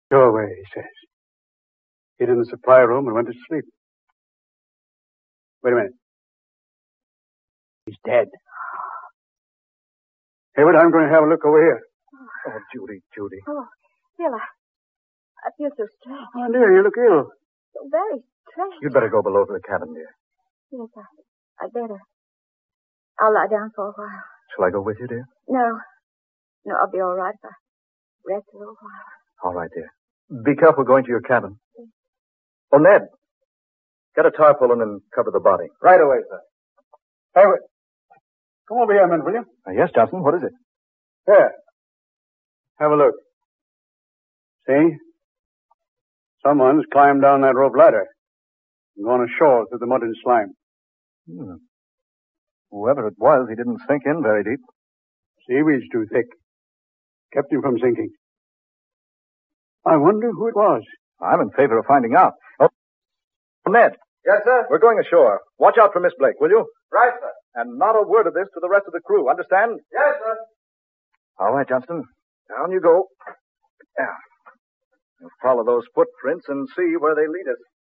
Go away, he says. Hid in the supply room and went to sleep. Wait a minute. He's dead. Hayward, I'm going to have a look over here. Oh, Judy. Oh, Phil, I feel so strange. Oh, dear, you look ill. So very strange. You'd better go below to the cabin, dear. Yes, I'd better. I'll lie down for a while. Shall I go with you, dear? No, I'll be all right if I rest a little while. All right, dear. Be careful going to your cabin. Oh, Ned. Get a tarpaulin and cover the body. Right away, sir. Hayward, come over here a minute, will you? Yes, Johnson. What is it? Here. Have a look. See? Someone's climbed down that rope ladder and gone ashore through the mud and slime. Whoever it was, he didn't sink in very deep. Seaweed's too thick. Kept him from sinking. I wonder who it was. I'm in favor of finding out. Oh, Ned. Yes, sir? We're going ashore. Watch out for Miss Blake, will you? Right, sir. And not a word of this to the rest of the crew, understand? Yes, sir. All right, Johnston. Down you go. Yeah. We'll follow those footprints and see where they lead us.